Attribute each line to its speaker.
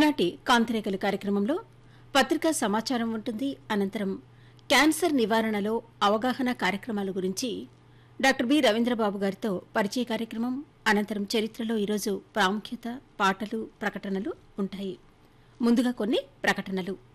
Speaker 1: ఈనాటి కాంతిరేఖలు కార్యక్రమంలో పత్రికా సమాచారం ఉంటుంది. అనంతరం క్యాన్సర్ నివారణలో అవగాహన కార్యక్రమాల గురించి డాక్టర్ బి రవీంద్రబాబు గారితో పరిచయ కార్యక్రమం, అనంతరం చరిత్రలో ఈరోజు ప్రాముఖ్యత, పాటలు, ప్రకటనలు ఉంటాయి. ముందుగా కొన్ని ప్రకటనలు.